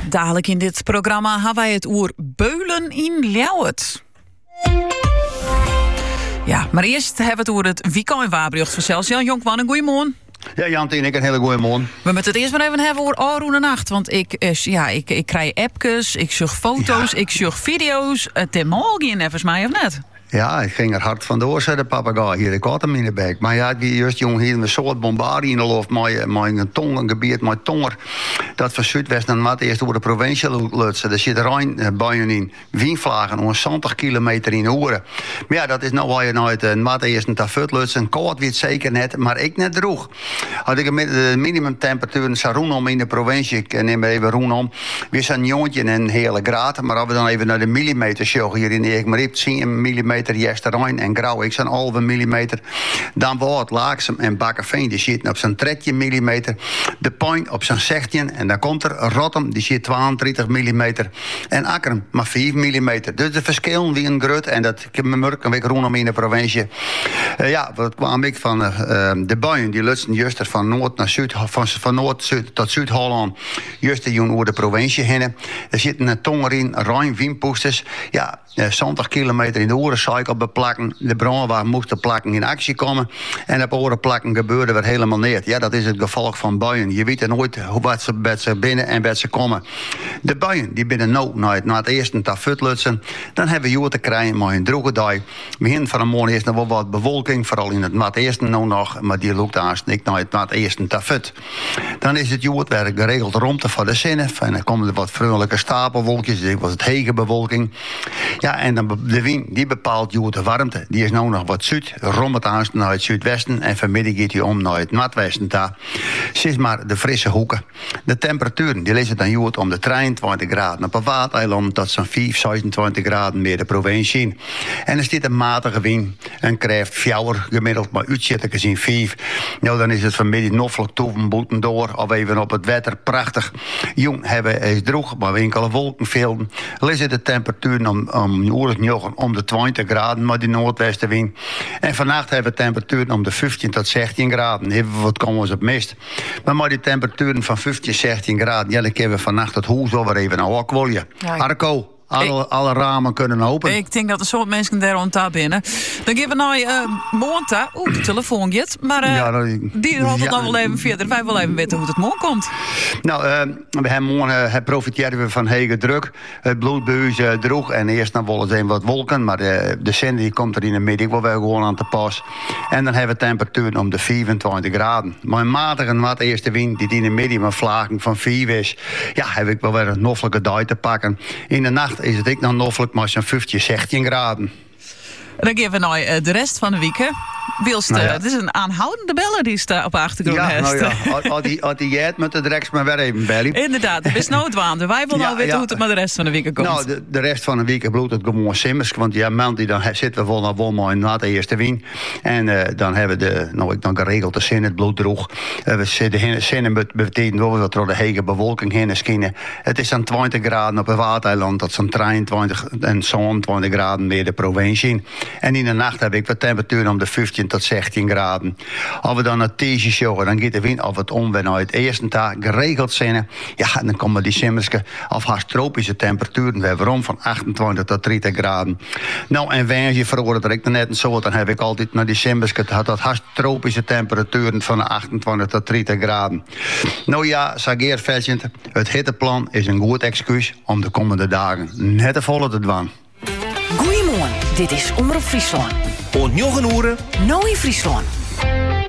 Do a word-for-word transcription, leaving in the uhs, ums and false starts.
Dadelijk in dit programma hebben wij het oer Beulen in Ljouwert. Ja, maar eerst hebben we het oer het weekend in Wabrecht vanzelfs. Jan Jonkman, een goeiemorgen. Ja, Jantien, ik een hele goeie morgen. We moeten het eerst maar even hebben over Aroen en Nacht. Want ik, ja, ik, ik krijg appjes, ik zag foto's, ja. ik zag video's. Het is morgen even mij of net? Ja, ik ging er hard vandoor, zei de papegaai hier. Ik had hem in de bek. Maar ja, die juist jong hier een soort bombardie in de lucht. Mijn tong, een gebied, mijn tonger. Dat van Zuidwest naar wat eerst door de provincie lutsen. Er zit Rijn buien in Wienvlagen, ongeveer zwantig kilometer in Oeren. Maar ja, dat is nou waar je nooit een wat eerst een tafut lutsen. Koud weet zeker net, maar ik net droeg. Had ik de minimumtemperatuur in Roenom in de provincie, ik neem even Roenom. Weer zo'n jongetje en een hele graad. Maar als we dan even naar de millimeter show hier in de Eekmariep zien, een millimeter. Jesterijn en Grauw, ik zo'n halve millimeter. Dan wordt Laaksem en Bakkerveen, die zitten op zo'n dertien millimeter. De Point op zo'n zestien. En dan komt er Rottem, die zit tweeëntwintig millimeter. En Akkeren, maar vijf millimeter. Dus de verschillen wie een grut. En dat ik heb me murk een week rondom in de provincie. Uh, ja, wat kwam ik van uh, de buien, die lutsen juist van Noord naar Zuid, van, van Noord Zuid tot Zuid-Holland. Juist die over de provincie heen. Er zitten een tonger in, ruim wienpoesters. Ja, uh, zwantig kilometer in de oren. Cycle beplakken. De brandweer moesten plakken in actie komen. En op oren plakken gebeurde er helemaal niet. Ja, dat is het gevolg van buien. Je weet nooit hoe wat ze, wat ze binnen en wat ze komen. De buien die binnen nou na het, na het eerste tafut lutsen. Dan hebben we hier te krijgen met een droge dag. Begin van de morgen is nog wel wat bewolking. Vooral in het na het eerste nou nog. Maar die loopt aansnik naar het na het eerste tafut. Dan is het jood werk geregeld romte van de zinnen. En dan komen er wat vriendelijke stapelwolkjes. Dit was het hege bewolking. Ja, en dan de wind die bepaalt de warmte. Die is nou nog wat zuid. Rommelt aan naar het zuidwesten. En vanmiddag gaat hij om naar het noordwesten. Daar zit maar de frisse hoeken. De temperaturen die lezen dan jood om de drieëntwintig graden op een watereiland. Dat zo'n vijf, zesentwintig graden meer de provincie. En er zit een matige wind. En krijgt fjouwer gemiddeld. Maar uitzitten gezien vijf. Nou, dan is het vanmiddag noffelijk toeven boeten door. Of even op het wetter. Prachtig. Jong hebben is droog. Maar winkelen wolkenvelden. Lezen de temperaturen om, om, om, om de twintig graden, maar die noordwestenwind. En vannacht hebben we temperaturen om de vijftien tot zestien graden. Hebben we wat komen we op mist. Maar met die temperaturen van vijftien, zestien graden, ja, dan kunnen we vannacht het huis over even naar ook wolje. Arco. Alle, ik, alle ramen kunnen open. Ik denk dat er soort mensen daar rond daar binnen. Dan geven we nou uh, Moonta. Oeh, de telefoon gaat. Maar uh, ja, nou, die had het ja, nog wel even verder. Wij willen even weten hoe het morgen komt. Nou, uh, we hebben morgen uh, profiteren we van hege druk. Het bloedbuis uh, droeg. En eerst dan wel eens wat wolken. Maar uh, de zin die komt er in de middag wel gewoon aan te pas. En dan hebben we temperaturen om de vijfentwintig graden. Maar een matige en wat eerste wind die in de middag een vlaging van vier is. Ja, heb ik wel weer een noffelijke dag te pakken. In de nacht is het ik nog noffelijk, maar zo'n vijftien, zestien graden. Dan geven we nou uh, de rest van de week. Hè? Wilst, nou ja. Het is een aanhoudende beller die staat op de achtergrond. Ja, nou ja, als die, als die jet met de direct maar weer even bellen. Inderdaad, het is noodwaande. Wij willen ja, nou weten ja. hoe het met de rest van de week komt. Nou, de, de rest van de week bloedt het gewoon simmers. Want ja, man die dan zitten we vol naar Wolma na de eerste wien. En uh, dan hebben we de, nou ik dan geregeld de zin, het bloed droeg. Uh, we zitten in de zinnen betekent wel dat er de hege bewolking heen skinnen. Het is zo'n twintig graden op het watereiland. Dat zo'n drieëntwintig en zo'n twintig graden meer de provincie. En in de nacht heb ik wat temperatuur om de vijftien tot zestien graden. Als we dan naar Tiesje sjoggen, dan gaat de wind of het om naar het eerste dag geregeld zijn. Ja, dan komen die simmerske of haast tropische temperaturen. We hebben rond van achtentwintig tot dertig graden. Nou, en Wensje verhoorde dat ik er net en zo, dan heb ik altijd naar die simmerske had dat haast tropische temperaturen van achtentwintig tot dertig graden. Nou ja, Sageer Vestjent, het hitteplan is een goed excuus om de komende dagen net te volle te doen. Goedemorgen, dit is Omroep Friesland. En nog een uur. Nou in Friesland.